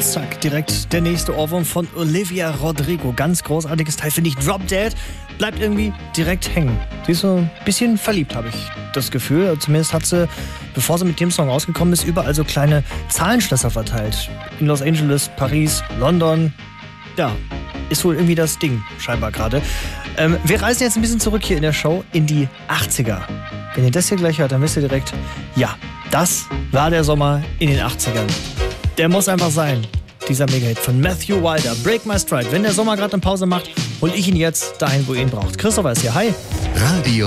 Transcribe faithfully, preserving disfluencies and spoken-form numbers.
zack, direkt der nächste Ohrwurm von Olivia Rodrigo. Ganz großartiges Teil, finde ich. Drop Dead bleibt irgendwie direkt hängen. Sie ist so ein bisschen verliebt, habe ich das Gefühl. Zumindest hat sie, bevor sie mit dem Song rausgekommen ist, überall so kleine Zahlenschlösser verteilt. In Los Angeles, Paris, London. Ja, ist wohl irgendwie das Ding, scheinbar gerade. Ähm, wir reisen jetzt ein bisschen zurück hier in der Show in die achtziger. Wenn ihr das hier gleich hört, dann wisst ihr direkt, ja, das war der Sommer in den achtzigern. Der muss einfach sein, dieser Mega-Hit von Matthew Wilder, Break My Stride. Wenn der Sommer gerade eine Pause macht, hol ich ihn jetzt dahin, wo ihr ihn braucht. Christopher ist hier, hi. Radio